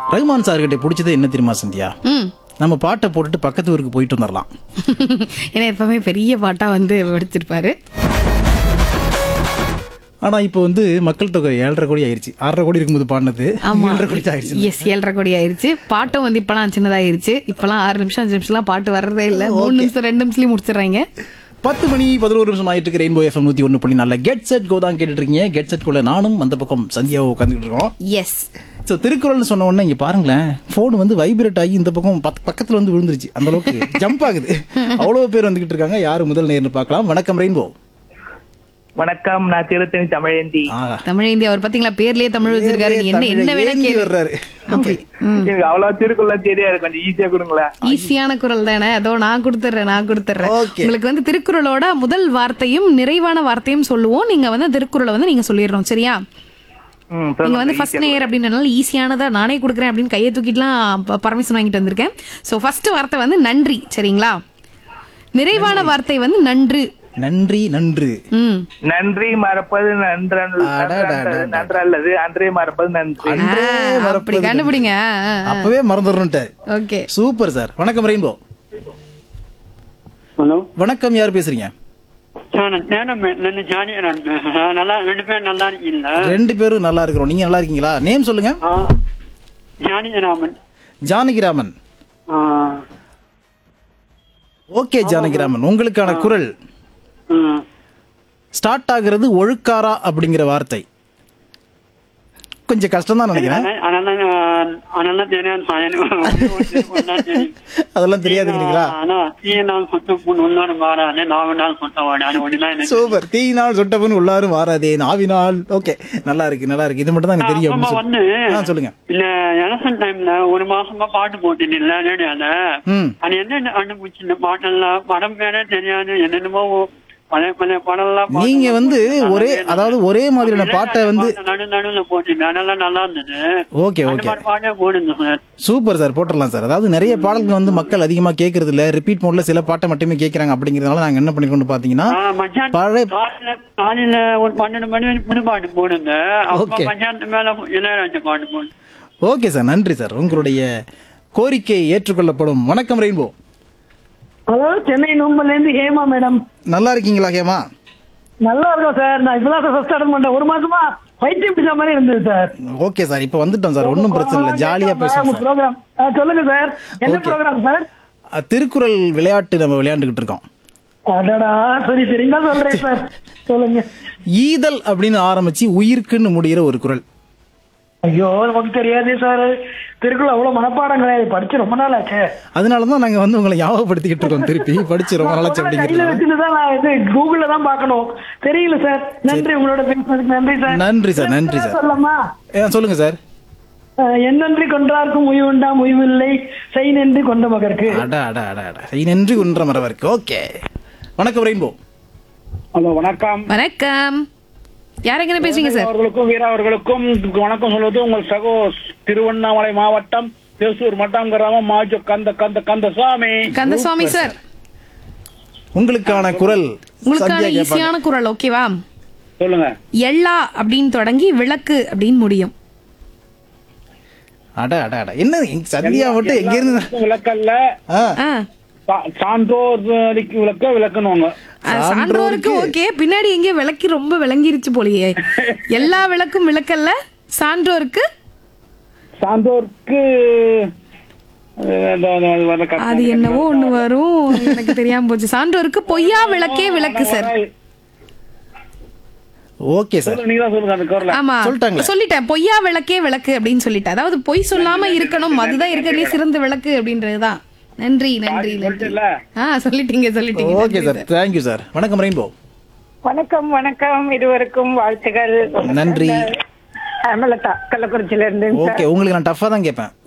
Rahman sir கிட்ட பிடிச்சது என்ன தெரியுமா சந்தியா? நம்ம பாட்டை போட்டுட்டு பக்கத்து ஊருக்கு போயிட்டு வந்துடலாம். ஏன்னா எப்பவுமே பெரிய பாட்டா வந்து எடுத்திருப்பாரு. ஆனா இப்போ வந்து மக்கள் தொகை 7.5 கோடி ஆயிருச்சு. 6.5 கோடி இருக்கும்போது பாடினது 7.5 கோடி ஆயிருச்சு. எஸ் 7.5 கோடி ஆயிருச்சு. பாட்டும் வந்து இப்பெல்லாம் சின்னதாயிருச்சு. இப்பெல்லாம் 6 நிமிஷம் 5 நிமிஷம்லாம் பாட்டு வர்றதே இல்ல. 3 நிமிஷம் 2 நிமிஷத்துலயும் முடிச்சிடுறாங்க. 10 மணி 11 நிமிஷம் ஆயிட்டு இருக்கு. Rainbow FM 101.4 get set go தான் கேட்டுட்டு இருக்கீங்க. கெட் செட் குள்ள நானும் அந்த பக்கம் சந்தியாவும் உட்காந்துட்டு இருக்கோம். எஸ். ஸோ திருக்குறள்னு சொன்ன உடனே இங்க பாருங்களேன், போன் வந்து வைப்ரேட் ஆகி இந்த பக்கம் பக்கத்துல வந்து விழுந்துருச்சு. அந்த அளவுக்கு ஜம்ப் ஆகுது. அவ்வளவு பேர் வந்துகிட்டு இருக்காங்க. யாரு முதல் நேர்னு பார்க்கலாம். வணக்கம் ரெயின்போ. வணக்கம், நான் திருத்தணி தமிழேந்தி. தமிழேந்தி அவர் பாத்தீங்களா, பேர்லயே தமிழ் வச்சிருக்காரு. என்ன வேணா கேள்வி வர்றாரு. எனக்கு அவ்வளவு திருக்குறள தெரியாது, கொஞ்சம் ஈஸியா கொடுங்களேன். ஈஸியான குரல் தானே, அதோ நான் கொடுத்துறேன். Okay. உங்களுக்கு வந்து திருக்குறளோட முதல் வார்த்தையும் நிறைவான வார்த்தையும் சொல்லுவோம். நீங்க வந்து திருக்குறளை வந்து நீங்க சொல்லிடுறோம், சரியா? நீங்க வந்து ஃபர்ஸ்ட் நேயர் அப்படின்றனால ஈஸியானதா நானே கொடுக்குறேன் அப்படின்னு கையை தூக்கிட்டுலாம் பர்மிஷன் வாங்கிட்டு வந்திருக்கேன். சோ ஃபர்ஸ்ட் வார்த்தை வந்து நன்றி, சரிங்களா? நிறைவான வார்த்தை வந்து நன்று. நன்றி நன்று. நன்றி மறப்பது நன்றல்லது, அன்றே மறப்பது நன்றி. அப்படி கண்டுபிடிங்க. அப்பவே மறந்துடுறேன். Okay, super sir. வணக்கம் ரெயின்போ. ஹலோ, வணக்கம், யார் பேசுறீங்க? ரெண்டு பேரும் நல்லா இருக்கிறோம். நீங்க நல்லா இருக்கீங்களா? நேம் சொல்லுங்க. ஜானகிராமன். ஜானகிராமன். ஓகே ஜானகிராமன், உங்களுக்கான குரல் ஸ்டார்ட் ஆகிறது ஒழுக்காரா அப்படிங்கிற வார்த்தை. கொஞ்சம் கஷ்டம் தான் நினைக்கிறேன். அதெல்லாம் தெரியாதுங்களா? சூப்பர். தீயினால் சுட்டவன் உள்ளாரும் வாராதே நாவினால். ஓகே, நல்லா இருக்கு நல்லா இருக்கு. இது மட்டும் தான் எனக்கு தெரியும். சொல்லுங்க. இல்ல எலெக்ஷன் டைம்ல ஒரு மாசமா பாட்டு போட்டேன் இல்ல ரேடியோல. அது என்ன கண்டுபிடிச்சு இந்த பாட்டெல்லாம் படம் பேரே தெரியாது, என்னென்னமோ நீங்க வந்து ஒரே மாதிரியான பாட்டை வந்து நடுநடுல போட்டீங்க, அதெல்லாம் நல்லா இருந்தது. ஓகே ஓகே, பாட்டே போடுங்க சார். சூப்பர் சார், போட்டுடலாம் சார். அதாவது நிறைய பாடல்கள் வந்து மக்கள் அதிகமா கேட்கறது இல்ல, ரிப்பீட் மோட்ல சில பாட்டை மட்டுமே கேட்கறாங்க. அப்படிங்கறதுனால நாங்க என்ன பண்ணிருக்கோம் பாத்தீங்கன்னா, காலையில ஒரு 12 மணி புது பாட்டு போடுங்க, மத்தியானத்து மேல இளையராஜா பாட்டு போடுங்க. ஓகே சார், நன்றி சார். உங்களுடைய கோரிக்கை ஏற்றுக்கொள்ளப்படும். வணக்கம் ரெயின்போ. ஹலோ, சென்னை நூம்பல்ல இருந்து ஹேமா மேடம். நல்லா இருக்கீங்களா ஹேமா? நல்லா இருக்கோம் சார். நான் இப்பதான் சார் ஃபர்ஸ்ட் அட்டன் பண்ணேன். ஒரு மாசமா பைத்தியம் பிடிச்ச மாதிரி இருந்தது சார். ஓகே சார், இப்ப வந்துட்டோம் சார். ஒன்னும் பிரச்சனை இல்ல, ஜாலியா பேசுங்க சார். ப்ரோகிராம் சொல்லுங்க சார். என்ன ப்ரோகிராம் சார்? திருக்குறள் விளையாட்டு நம்ம விளையாண்டுகிட்டு இருக்கோம். அடடா, சரி சரி, என்ன சொல்றேன் சார், சொல்லுங்க. ஈதல் அப்படின்னு ஆரம்பிச்சு உயிர்க்குன்னு முடிகிற ஒரு குறள். ஐயோ, நமக்கு தெரியாது சார். திருக்குறள் அவ்வளவு மனப்பாடம் கிடையாது, படிச்சு ரொம்ப நாள் ஆச்சு. அதனாலதான் நாங்க வந்து உங்களை ஞாபகப்படுத்திக்கிட்டு இருக்கோம். திருப்பி படிச்சு ரொம்ப நாளாச்சு அப்படிங்கிறதுதான் நான் இது கூகுள்ல தான் பாக்கணும். தெரியல சார். நன்றி, உங்களோட பேசுறதுக்கு நன்றி சார். நன்றி சார், நன்றி சார். சொல்லலாமா? சொல்லுங்க சார். என்னன்றி கொன்றார்க்கும் உய்வுண்டாம் உய்வில்லை, செய் நன்றி கொண்ட மகருக்கு. செய் நன்றி கொன்ற மறவருக்கு. ஓகே, வணக்கம் ரெயின்போ. ஹலோ, வணக்கம். வணக்கம், யார் எங்க பேசுறீங்க சார்? அவர்களுக்கும் வீரா அவர்களுக்கும் வணக்கம் சொல்வது உங்கள் சகோ திருவண்ணாமலை மாவட்டம் தேசூர் மட்டம் கிராமம் மாஜோ கந்தசுவாமி சார். உங்களுக்கான குரல், உங்களுக்கான ஈஸியான குரல், ஓகேவா? சொல்லுங்க. எள்ளா அப்படின்னு தொடங்கி விளக்கு அப்படின்னு முடியும். என்ன சந்தியா மட்டும் எங்க இருந்து விளக்கல்ல, சான்றோர் விளக்கணும். சான்றோருக்கு ஓகே, பின்னாடி எங்க விளக்கி ரொம்ப விளங்கிருச்சு போலியே. எல்லா விளக்கும் விளக்கல்ல, சான்றோருக்கு அது என்னவோ ஒண்ணு வரும், எனக்கு தெரியாம போச்சு. சான்றோருக்கு பொய்யா விளக்கே விளக்கு சார். ஓகே சார், ஆமா சொல்லிட்டேன். பொய்யா விளக்கே விளக்கு அப்படின்னு சொல்லிட்டேன். அதாவது பொய் சொல்லாம இருக்கணும், அதுதான் இருக்கிறதுலே சிறந்த விளக்கு அப்படின்றதுதான். நன்றி நன்றி நன்றி. சொல்லிட்டீங்க. Okay sir, thank you sir. வணக்கம் ரெயின்போ. வணக்கம் வணக்கம், இருவருக்கும் வாழ்த்துகள். நன்றி. அமலதா கள்ளக்குறிச்சியில இருந்து. ஓகே, உங்களுக்கு நான் டஃபா தான் கேட்பேன்.